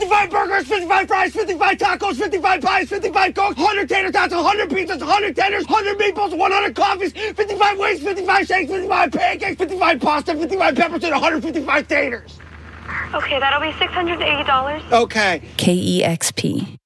55 burgers, 55 fries, 55 tacos, 55 pies, 55 cokes, 100 tater tots, 100 pizzas, 100 tenders, 100 meatballs, 100 coffees, 55 wings, 55 shakes, 55 pancakes, 55 pasta, 55 peppers, and 155 taters. Okay, that'll be $680. Okay. KEXP.